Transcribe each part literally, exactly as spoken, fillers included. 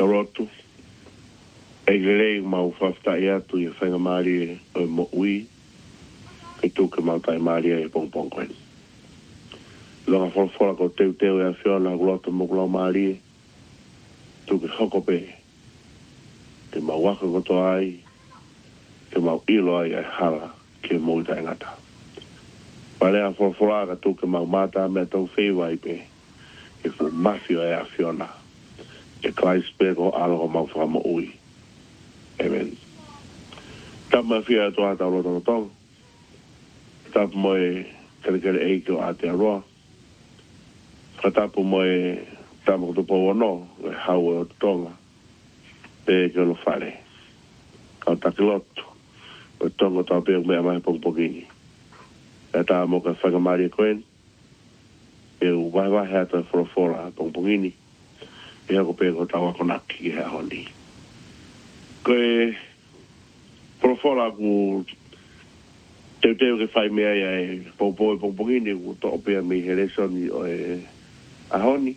Rotu. E lei mau whafta ia tu i whainga maari o mo ui. E tu ke mau tai maari e pong pong koen. Longa whalawhala ko teu teu e a whiona gulota mo gulau maari. Tu ke hoko pe. Ke mau waka koto ai. Ke mau ilo ai ai hala ke mo i tai ngata. Pare a whalawhala ka tu ke mau mata me tau whiwa i pe. E fu mafio e a whiona. E kai speko alo mau whamo ui. Amen. Tama fia to ata lo to tong. Tap moe kere kere e ko ate roa. Tap moe tamo to po no, e hau tonga. Pe ke lo fare. Ka takiloto. O tonga ta pe me mai pong pogini. E ta mo ka fanga mari koen. E u vai vai hata for fora pong pogini. E ko pe ko tawa konaki he honi. Koe profola ku te te ke fai mea ia e popo e popongini ku to opea mi heresoni o e ahoni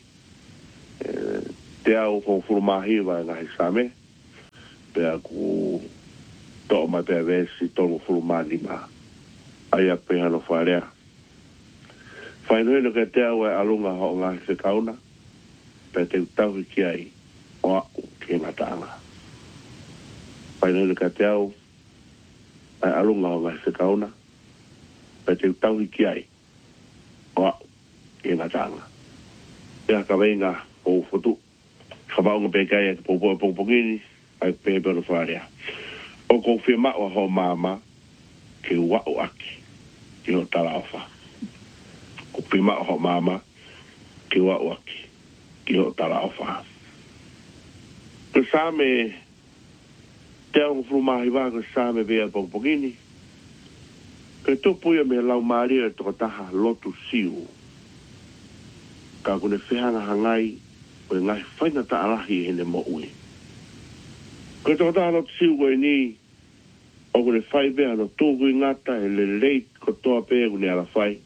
te au ko furmahi wa nga hisame pe ku to ma te vesi to furmani ma aia pe hano farea fai no no ke te au e alunga ho nga se kauna pe te tau ki ai o ke matanga Paina le kateo ai alunga o ngai se kauna pe te tau ki ai o e na tanga e ka venga o fotu ka ba un pe kai po po po pogini ai pe pe faria o confirma o ho mama ke wa o aki ke o talafa o prima o mama ke wa o aki ke o talafa ke same te au frumahi wa ko same vea pong pongini. Ke tupu ia me lau maari e toko taha lotu siu. Ka kune whihanga hangai o ngai whaina ta alahi hene mo ui. Ke toko taha lotu siu koe ni o kune whai vea no tūku i ngata e le leit ko toa pēa kune ala whai.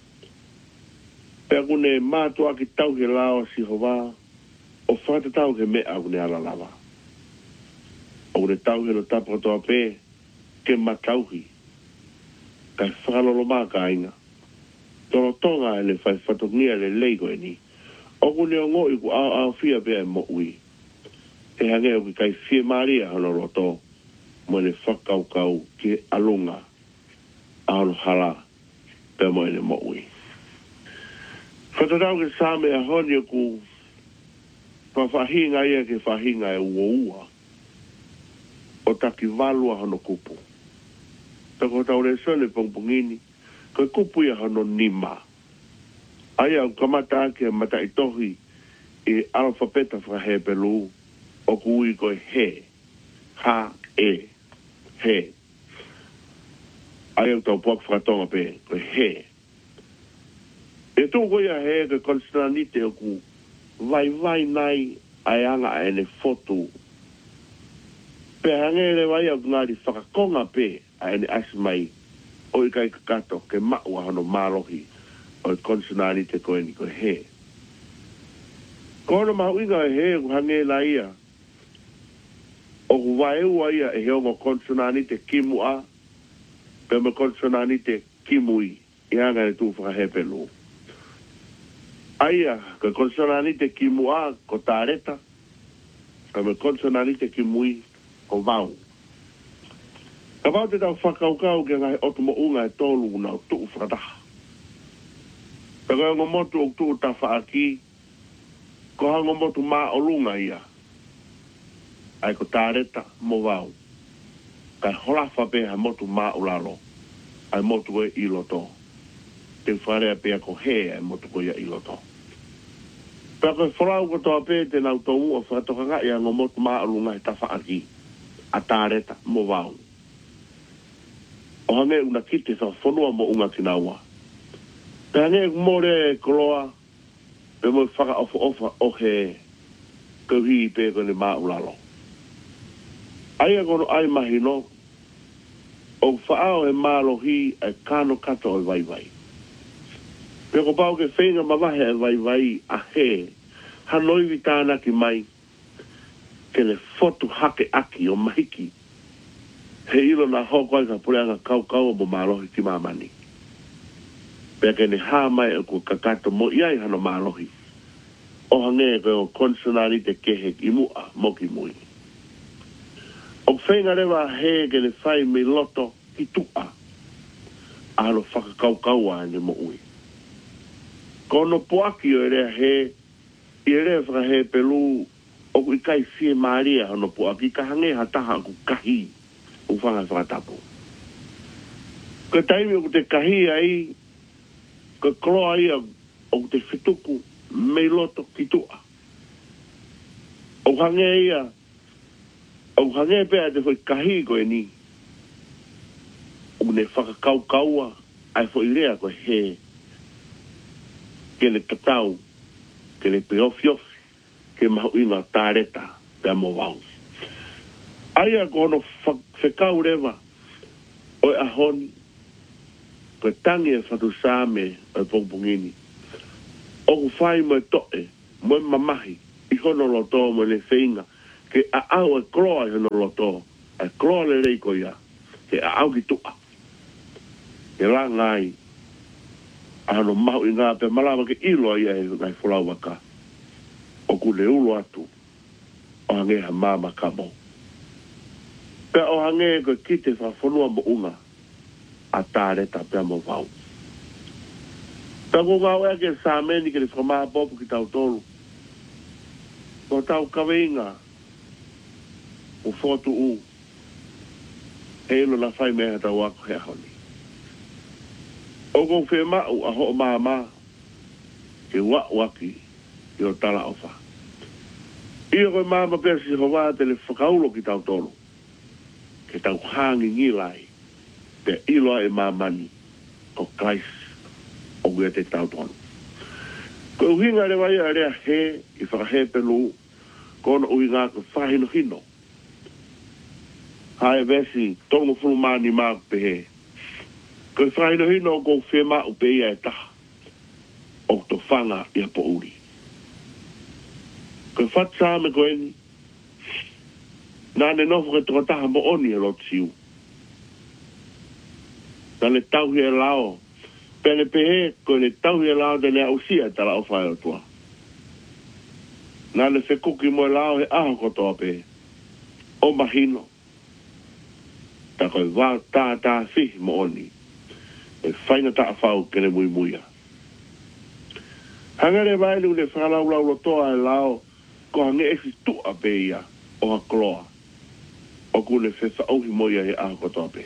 Pea kune mātua ki tau ke lao si hova o whata tau ke mea kune ala lava. O le tau he no tapa toa pē, ke matauhi. Kai whakalolo mā ka inga. Toro tonga e le whai whatongia le leigo e ni. O kune o ngoi ku au au fia pēa e mo ui. E hange o ki kai fie maria hano roto. Mo le whakau kau ke alunga. Aono hala pēa mo e le mo ui. Whatatau ke sāme a honi ku whawhahinga ia ke whahinga e ua ua. O taki valua hano kupu. Tako tau le sone pongpongini, koe kupu ia hano nima. Aia au kamata ake mata itohi e alfabeta whahe pelu o kui koe he, ha, e, he. Aia au tau puak whakatonga pe, koe he. E tō koe a he koe konstanite o ku vai vai nai ai anga ene fotu pe hangere vai au ngari whakakonga pe a ene asmai o i kai kakato ke maua hano marohi o i konsonani te koe ni koe he. Kono mahu inga e he ku hange la ia o ku vai ua ia e heongo konsonani te kimu a pe me konsonani te kimui i hanga e tu whakahe pelu. Aia, ka konsonani te kimu a ko tareta pe me konsonani te kimui o vau. Ka vau te tau whakaukau ke ngai otu mo unga e tolu na o tuu whakataha. Ka koe ngo motu o tuu ta whaaki, ko hango motu mā o lunga ia. Ai ko tāreta mo vau. Ka holafa pe ha motu mā o lalo. Ai motu e iloto. Te wharea pe ko he ai motu ko ia iloto. Pea koe wharau ko toa pe te nau tō mua whakatoka ia ngo motu mā o lunga e ta whaaki. A tāreta mo vau. O hange una kite sa whanua mo unga tinaua. Pe hange more koloa, pe mo whaka ofa ofa o he kauhi pe kone maa ulalo. Aia kono ai mahino, o whaao he mālohi e kano kato o vai vai. Pe ko pao ke whenga mamahe e vai vai a he, hanoi vitana ki mai, ke le fotu hake aki o mahiki. He ilo na hoko ai ka pureanga kau kau o mo malohi ki mamani. Pea ke ne haa mai o ko kakato mo iai hano malohi. O hange ko o konsonari te kehe ki mua mo ki mui. O whenga rewa he ke le whai me loto ki tua. Alo whakakau kau a ne mo ui. Kono poaki o ere he, i ere whaka he pelu o kui kai fie maria hano poaki ka hange hataha ku kahi u whanga whakatapu. Ko taimi o te kahi ai, ko kloa ia o te whituku me loto ki tua. O hange ia, o hange pēa te whai kahi koe ni, o ne whakakau kaua, ai fo irea koe he, ke le tatau, ke le peofiofi, ke mahu inga tāreta, pēa mo wau. Aia kono whekau rewa, oi ahoni, koe tangi e whatu sāme, oi pongpongini. O ku whai mo e toe, mo e mamahi, i hono loto mo le whainga, ke a au e kroa i hono loto, e kroa le reiko ia, ke a au ki tua. Ke la ngai, a hano mahu i ngā pe malawa ke ilo ia e ngai whulau waka. O ku le ulo atu, o hange ha māma ka mo. Pe o hange koe kite whawhonua mo unga, a tāreta pia mo wau. Tango ngā wea ke sāmeni ke le whamaa popu ki tau tolu. Ko tau kaweinga, o whotu u, he ilo na whai mea tau ako he ahoni. O kou whe mau a ho o maa maa, ke wak waki i o tala o wha. Ia koe maa ma pia si hoa te le whakaulo ki tau tolu. Ke tau hangi ngilai, te iloa e maa mani, o Krais, o gua te tau tolu. Ko uhinga re wai a rea he, i whakahe pelu, kono uhinga ko whahino hino. Hae vesi, tongo fulu mani maa pehe. Ko whahino hino ko whema upe ia e taha. O to whanga ia po uri. Ko whatsa me ko eni. Nane nofu ke toka taha mo oni e lot siu. Nane tauhi e lao. Pene pehe ko ne tauhi e lao de lea usia tala o whae o tua. Nane whekuki mo e lao he aho kotoa pehe. O mahino. Ta koe wā tā tā fihi mo oni. E whaina ta a whau kene mui muia. Hangare vailu le whakalau lau lotoa e lao ko hange esi tua pe ia o ha kloa. O kune whewha auhi moia he aho kotoa pe.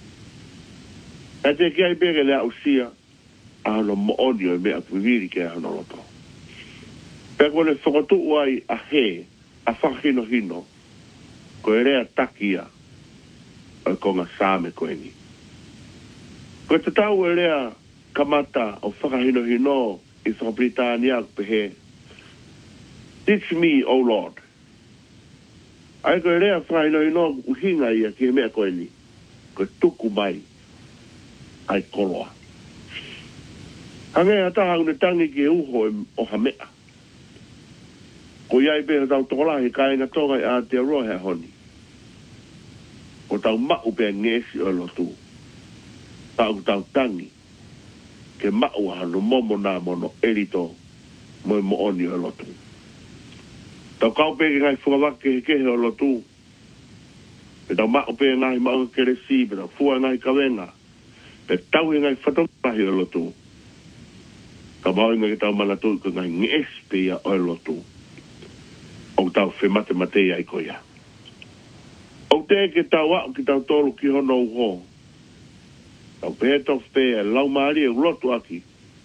E te kia i pere lea usia a hano mo oni o e mea kuiviri ke a hano loto. Pe kone whakatu uai a he a whakahino hino ko e rea takia o ko ngā sāme ko eni. Ko te tau e rea kamata o whakahino hino i Whakabritania ko pehe. Teach me, O Lord. Ai ko e rea whakahino hino uhinga ia ki he mea ko eni. Ko tuku mai ai koloa. Hange hata haune tangi ki e uho o hamea. Ko iai pehe tau tokolahi ka inga tonga i Aotearoa he honi. Ko tau mau pe ngesi o lotu. Tau tau tangi. Ke mau hano momo nā mono erito mo mo oni o lotu. Tau kau pe ke ngai whakawake he kehe o lotu. Pe tau mau pe ngai mau keresi, pe tau fua ngai kawenga. Pe tau he ngai whatomahi o lotu. Ka mau inga ke tau manatu ke ngai ngesi pe ia o lotu. O tau whemate mate ia i koia. O te ke tau au ki tau tolu ki hono uho. Tau pehe tof pehe lau maari e ulotu aki.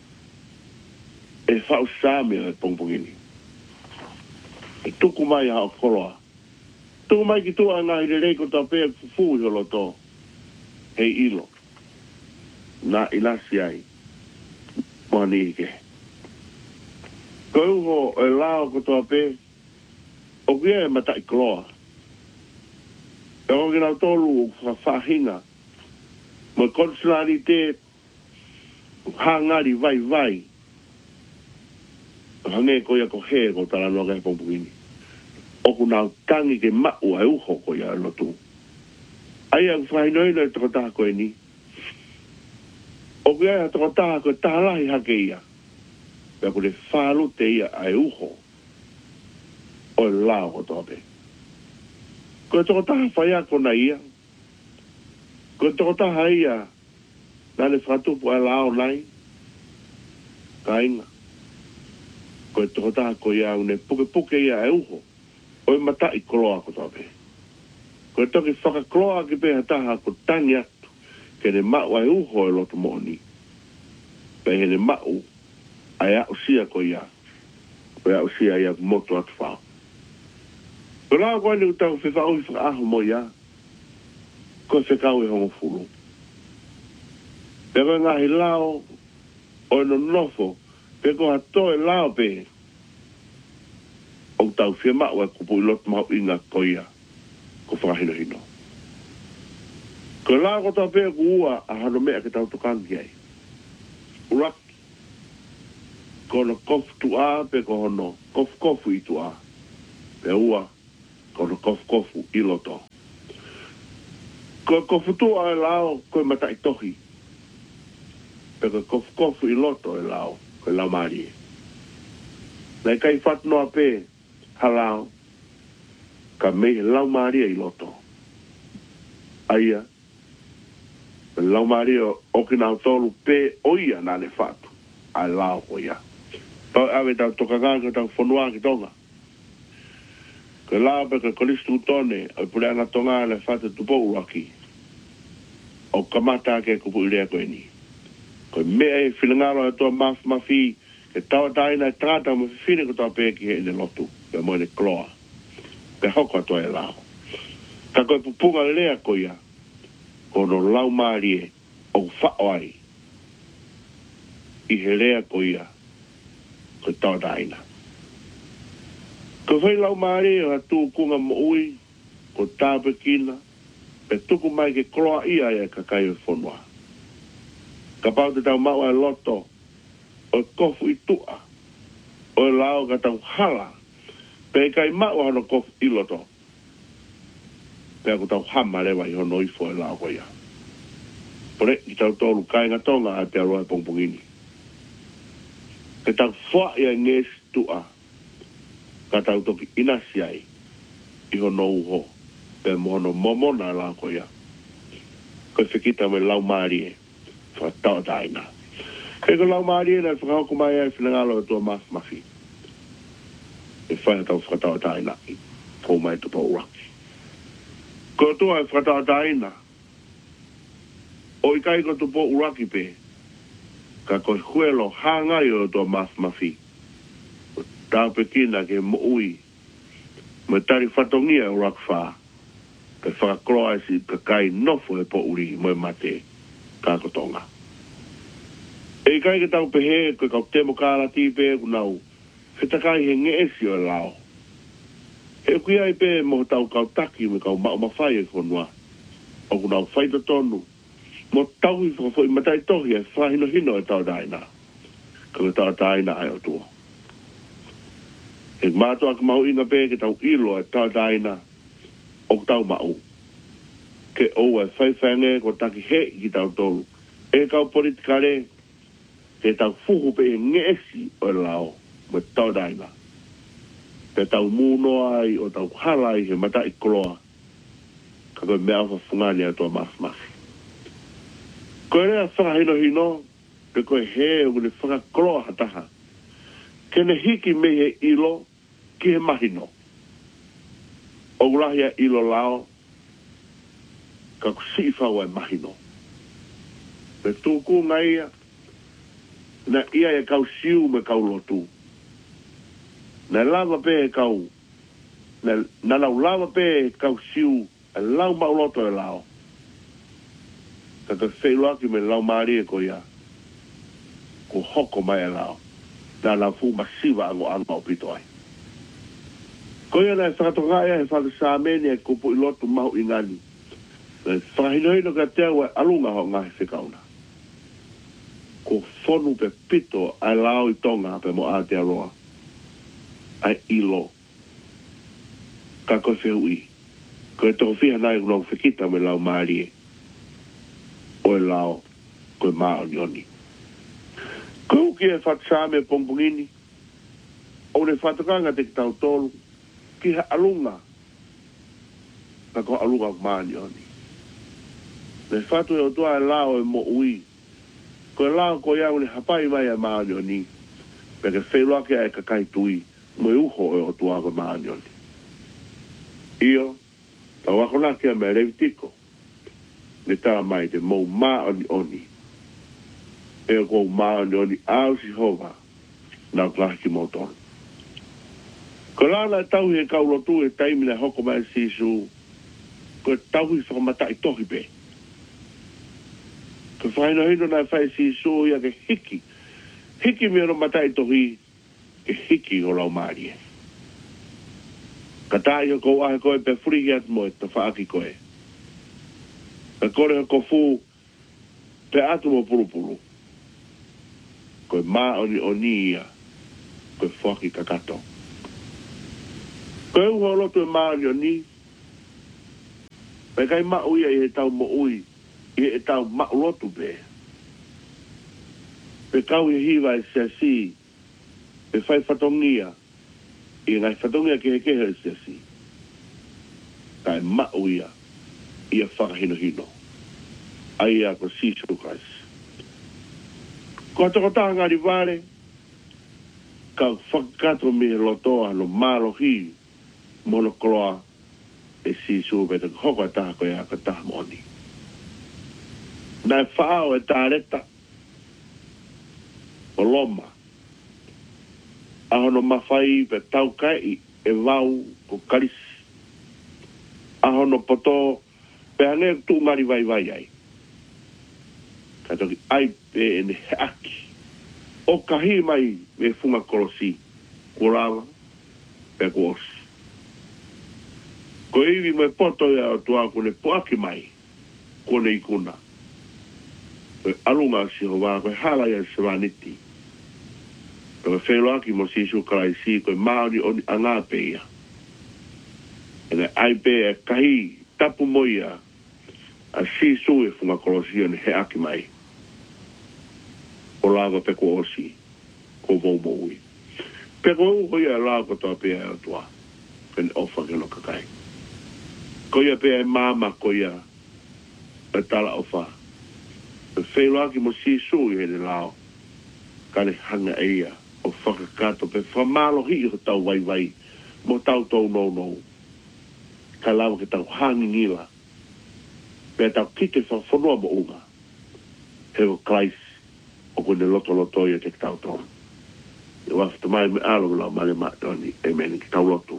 E whau sāme o e pongpongini. E tuku mai ha o koloa. Tuku mai ki tua ngā hire reiko tau pehe fufu i holoto. Hei ilo. Nā ilasi ai. Moani ike. Ko uho e lao ko tua pehe. O kia e mata i koloa. E o kina tolu o whahinga. Mo konsulari te hangari vai vai. Hange ko ia ko he ko tala noa kai pongpungini. o kuna tangi ke mau ai uho ko ia lotu. Ai ang whainoi no toko taha koe ni. O kia toko taha koe taha lahi hake ia. Pea kule whalu te ia ai uho. O e lao ko tope. Koe toko taha whaia kona ia. Koe toko taha ia. Nane whatupu ai lao nai. Ka inga. Koe toko taha koe ia une puke puke ia ai uho. O e mata i koloa ko tope. Koe toki whakakloa ki peha taha ko tangi atu. Ke ne mau ai uho e loto moni. Pe he ne mau ai au sia ko ia. Pe au sia ia moto atu whao. Ko lao koe ni utau whiwhau i whaaho mo ia. Koe whikau i hongo fulu. Pe koe ngahi lao o e no nofo. Pe koe hatoe lao pe. O tau whia mau e kupu i loto mau inga ko ia. Ko whakahino hino. Ko la ko tau pēr ku ua a hano mea ke tau tukangi ai. Uraki. Ko no kofu tu a pe ko hono kofu kofu i tu a. Pe ua ko no kofu kofu i loto. Ko kofu tu a e lao ko e mata i tohi. Pe ko kofu kofu i loto e lao ko e lao maari. Nei kai whatnoa pē halao. Ka me lau maria i loto. Aia. Lau maria o ki nao tolu pe oia na le fatu. Ai lau ko ia. Pau awe tau tokanga ka tau whanua ki tonga. Ka lau pe ka kolistu tone o pule ana tonga le fatu tupo uraki. O kamata ke kupu ilea koe ni. Ko mea e whilangaro e toa maf mafi ke tawa taina e trata mo whiwhine ko tau pe ki he ne lotu. Pe mo ne kloa. Pe hoko ato e lao. Ka koe pupunga lea ko ia. Ko no lau maarie o whao ai. I he lea ko ia. Ko tau daina. Ko whai lau maarie o atu kunga mo ui. Ko tāpe kina. Pe tuku mai ke kroa ia ia ka kai o whanua. Ka pau te tau mau ai loto. O kofu i tua. O lao ka tau hala. Pe kai mau hano kofu i loto. Pe ako tau hama lewa i hono ifo e lao koia. Pore, ki tau tolu kai ngatonga a te aroa pongpongini. Ke tau fwa ia nges tua. Ka tau toki inasi ai. I hono uho. Pe mohono momona lao koia. Koe whikita me lau maarie. Wha tau taina. Ke ko lau maarie na whakauku mai ai whinangalo e tua mafi mafi. E whaia tau whakatau taina i pou mai tupa uraki. Ko tua e whakatau taina, o i kai ko tupa uraki pe, ka koe huelo hangai o tua mafi mafi. Tau pekina ke mo ui, me tari whatongia uraki wha, pe whakakroa e si ka kai nofo e po uri mo e mate, ka kotonga. E kai ke tau pehe, koe kau temo kāla tipe, kunau, whetakai he nge esi o lao. E kui ai pe mo tau kau taki me kau mao mawhai e konua. O kunau whaita tonu. Mo tau i whakafo i matai tohi e whahino hino e tau daina. Ka tau daina ai o tua. E mātua ka mau inga pe ke tau ilo e tau daina o tau mau. Ke o e whaiwhange ko taki he ki tau tolu. E kau politikare ke tau fuhu pe e nge esi o lao. Me tau daina. Pe tau muno ai o tau hala ai he mata i koloa. Ka koe mea wha fungani a toa mafi mafi. Koe rea whakahino hino, pe koe he o kune whakakoloa hataha. Kene hiki me he ilo, ki he mahino. O ulahia ilo lao, ka kusi whau ai mahino. Pe tūku ngai na ia e kau siu me kau lotu. Na lava pe kau, na, na lau lava pe kau siu, a lau mauloto e lao. Ka ka whailoaki me lau maari e ko ia. Ko hoko mai e lao. Na lau fu masiva ango ango pito ai. Ko ia na e whakatonga ia e whaka sāmeni e kupu i lotu mahu i ngani. Na whakahinohino ka te awa alunga ho ngahi whikauna. Ko whonu pe pito ai lao i tonga pe mo Aotearoa. Ai ilo. ka ko fe ui ko to fi na no fe kita me lau mari o lao ko ma oni ko ki e fat sa me pompungini o le fat ka nga te tau tolu ki ha alunga ka ko alunga ma oni le fatu e o tua lao e mo ui ko lao ko ia le hapai mai a ma oni pe ke fe lo ke e ka kai tui mo uho e o tua ko ma oni io tau ako la kia me revitiko ne tala mai te mou ma oni oni e ko ma oni oni au si hova na klasi moton ko la la tau he kaulo tu e taimi na hoko mai sisu ko tau hi whakamata i tohi pe ko whaino hino na whai sisu ia ke hiki hiki me ro mata i tohi ke hiki o lau maari e ka tae ko ahe koe pe furi at mo te whaaki koe. Ka kore ko fu pe atu mo puru puru. Koe maa oni oni ia. Koe whaki kakato. Koe uho lotu e maa oni oni. Pe kai maa uia i he tau mo ui. I he tau maa lotu pe. Pe kau i hiwa i se si. Pe whai whatongia. I ngai whatongia ke he kehe se si. Kai mau ia. Ia whakahino hino. Ai a ko sisu kais. Ko atoko taha ngari vare. Ka whakato me lotoa no malo hi. Mono koloa. E sisu beta hoko taha ko ia ka taha moni. Nai whao e tāreta. O loma. Ahono mawhai pe tau kai e vau ko karisi. Ahono poto pe ane tu mari vai vai ai. Katoki ai pe ene aki. O kahi mai me funga kolosi. Kurawa pe kuosi. Ko iwi me poto ya o tua kune poaki mai. Kone ikuna. Pe alunga si hoa koe hala ya se vaniti. Pe whelo aki mo sisu karaisi koe maori oni angape ia. Ene ai pe e kahi tapu moia a sisu e funga kolosia ne he aki mai. O lava pe ko osi, ko vau moui. Pe ko u hoi a lava toa pe e atua, pe ne ofa ke no kakai. Ko ia pe e mama ko ia, e tala ofa. Pe whelo aki mo sisu i he ne lao, ka ne hanga e ia, o whakakato pe whamalo hi i ho tau vai vai, mo tau tau no no. Ka lawa ke tau hangi ngila. Pea tau kite whawhanua mo unga. Hewa klais o kone loto loto ia te tau tau. E wafta mai me alo lau male matoni e meni ki tau loto.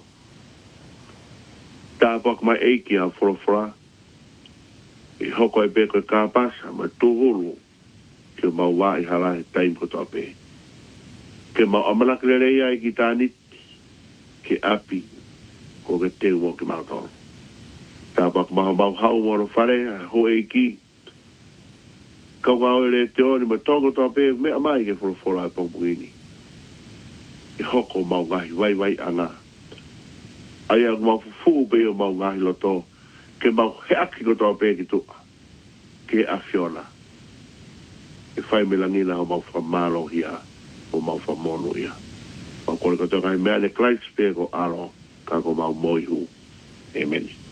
Tā pak mai eiki a whorofora. I hoko e beko e kāpasa mai tūhulu. Ke mau wā i hala he taim ko tau pe. Ke mau amalakere ia i ki tāniti. Ke api. Ko ke te uo ke mau tau. Tā pak maha mau hau moro whare, ho e ki. Kau ngau e le te oni, ma tongo tō pe, mea mai ke whorofora e pongpuini. E hoko mau ngahi, vai vai anga. Ai ang mau fufu pe o mau ngahi loto, ke mau heaki ko tō pe ki tua. Ke a fiona. E whai me langina o mau whamalo hia, o mau whamono ia. Mau kore ko tō kai mea ne klaits pe ko alo, ka ko mau moihu. Amen.